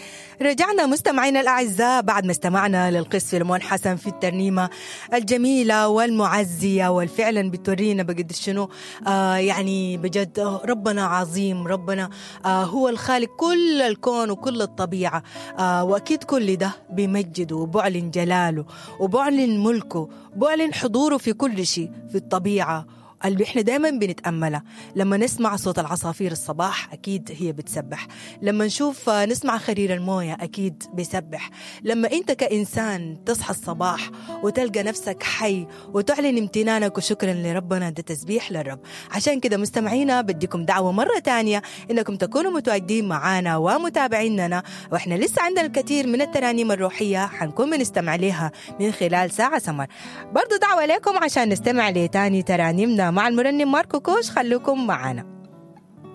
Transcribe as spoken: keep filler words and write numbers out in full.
رجعنا مستمعينا الأعزاء بعد ما استمعنا للقس فيلمون حسن في الترنيمة الجميلة والمعزية والفعلا بتورينا بقد شنو آه يعني بجد ربنا عظيم. ربنا آه هو الخالق كل الكون وكل الطبيعة، آه وأكيد كل ده بيمجده وبعلن جلاله وبعلن ملكه، بعلن حضوره في كل شيء في الطبيعة اللي احنا دائما بنتأملها. لما نسمع صوت العصافير الصباح أكيد هي بتسبح، لما نشوف نسمع خرير الموية أكيد بيسبح، لما انت كإنسان تصحى الصباح وتلقى نفسك حي وتعلن امتنانك وشكرا لربنا، ده تسبيح للرب. عشان كده مستمعينا بديكم دعوة مرة تانية انكم تكونوا متواجدين معانا ومتابعيننا، واحنا لسه عندنا الكثير من الترانيم الروحية حنكون بنستمع لها من خلال ساعة سمر. برضو دعوة لكم عشان نستمع لتاني ترانيمنا مع المرنم ماركو كوش. خلوكم معنا.